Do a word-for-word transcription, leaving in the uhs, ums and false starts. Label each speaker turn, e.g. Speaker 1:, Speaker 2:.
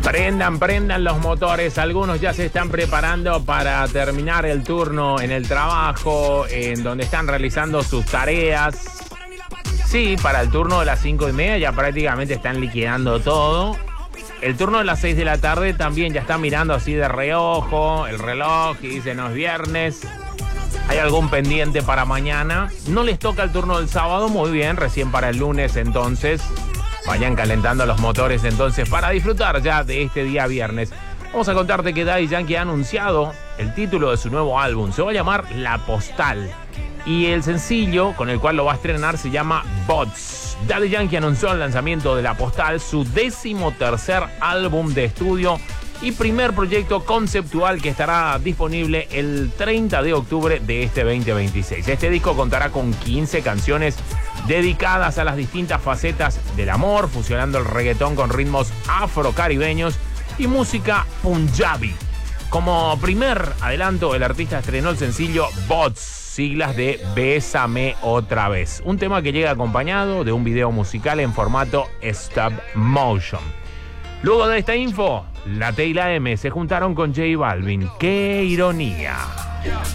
Speaker 1: Prendan, prendan los motores. Algunos ya se están preparando para terminar el turno en el trabajo, en donde están realizando sus tareas. Sí, para el turno de las cinco y media ya prácticamente están liquidando todo. El turno de las seis de la tarde también ya están mirando así de reojo el reloj y dicen, no es viernes. ¿Hay algún pendiente para mañana? No les toca el turno del sábado, muy bien, recién para el lunes entonces. Vayan calentando los motores entonces para disfrutar ya de este día viernes. Vamos a contarte que Daddy Yankee ha anunciado el título de su nuevo álbum. Se va a llamar La Postal. Y el sencillo con el cual lo va a estrenar se llama Bots. Daddy Yankee anunció el lanzamiento de La Postal, su décimo tercer álbum de estudio y primer proyecto conceptual que estará disponible el treinta de octubre de este veinte veintiséis. Este disco contará con quince canciones dedicadas a las distintas facetas del amor, fusionando el reggaetón con ritmos afrocaribeños y música punjabi. Como primer adelanto, el artista estrenó el sencillo Bots, siglas de Bésame Otra Vez, un tema que llega acompañado de un video musical en formato stop motion. Luego de esta info, la T y la M se juntaron con J Balvin. ¡Qué ironía!